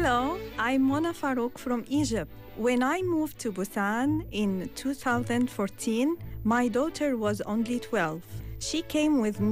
Hello, I'm Mona Farouk from Egypt. When I moved to Busan in 2014, my daughter was only 12. She came with